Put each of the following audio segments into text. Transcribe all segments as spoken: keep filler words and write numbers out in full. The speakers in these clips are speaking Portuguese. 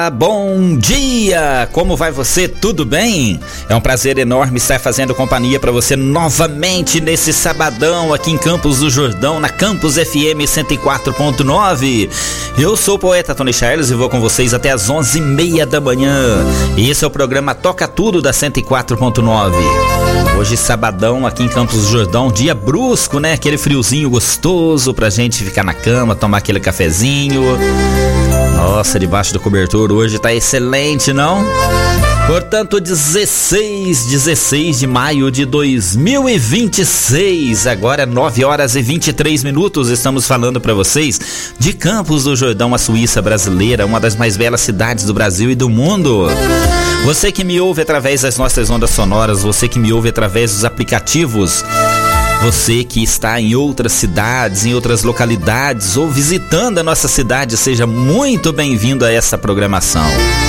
Olá, bom dia! Como vai você? Tudo bem? É um prazer enorme estar fazendo companhia para você novamente nesse sabadão aqui em Campos do Jordão, na Campus F M cento e quatro ponto nove. Eu sou o poeta Tony Charles e vou com vocês até as onze e meia da manhã. E esse é o programa Toca Tudo da cento e quatro ponto nove. Hoje sabadão aqui em Campos do Jordão, dia brusco, né? Aquele friozinho gostoso pra gente ficar na cama, tomar aquele cafezinho. Nossa, debaixo do cobertor hoje tá excelente, não? Portanto, dezesseis, dezesseis de maio de dois mil e vinte e seis, agora nove horas e vinte e três minutos, estamos falando para vocês de Campos do Jordão, a Suíça brasileira, uma das mais belas cidades do Brasil e do mundo. Você que me ouve através das nossas ondas sonoras, você que me ouve através dos aplicativos, você que está em outras cidades, em outras localidades ou visitando a nossa cidade, seja muito bem-vindo a essa programação.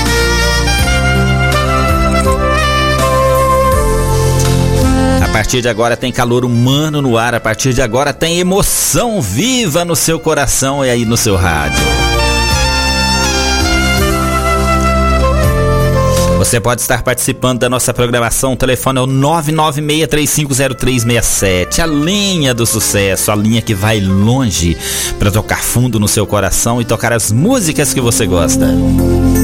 A partir de agora tem calor humano no ar, a partir de agora tem emoção viva no seu coração e aí no seu rádio. Você pode estar participando da nossa programação, o telefone é o nove nove seis três cinco zero três seis sete, a linha do sucesso, a linha que vai longe para tocar fundo no seu coração e tocar as músicas que você gosta.